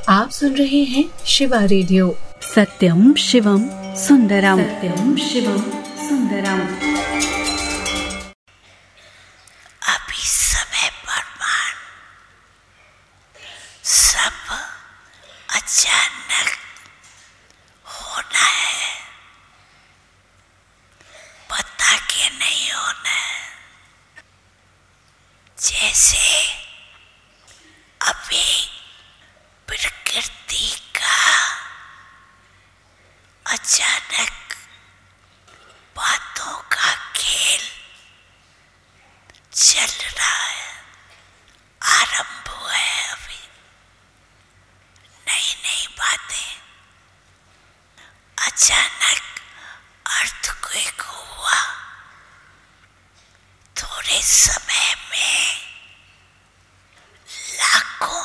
आप सुन रहे हैं शिवा रेडियो। सत्यम शिवम सुंदरम, सत्यम शिवम सुंदरम। अभी समय प्रमाण सब अचानक होना है, पता के नहीं होना है। जैसे अभी प्रकृति का अचानक बातों का खेल चल रहा है, आरंभ हुआ है। अभी नई नई बातें, अचानक अर्थक्वेक हुआ, थोड़े समय में लाखों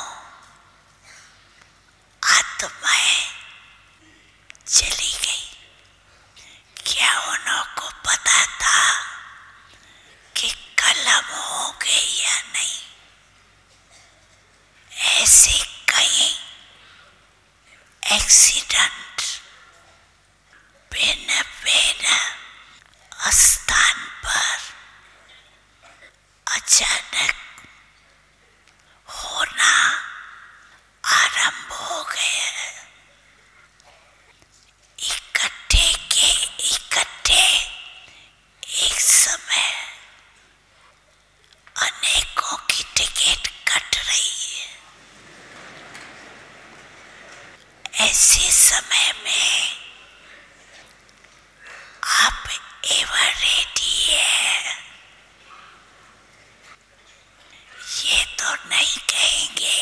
आत्माएं चली गई। क्या उनको पता था कि कलम हो गई या नहीं? ऐसे कई एक्सीडेंट भिन्न भिन्न स्थान पर अचानक होना आरंभ हो गए हैं। इकट्ठे के इकट्ठे एक समय अनेकों की टिकट कट रही है। ऐसे समय में आप एवर रेडी है, ये तो नहीं कहेंगे